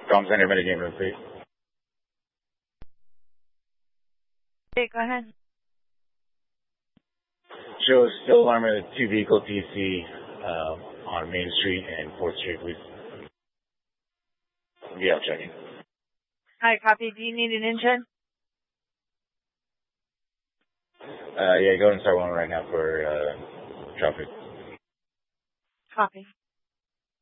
Tom Center, Metagame Room, please. Okay, go ahead. Shows still alarm at a 2-vehicle TC on Main Street and 4th Street, please. Yeah, I'm checking. Hi, copy. Do you need an engine? Yeah, go and start one right now for traffic. Copy.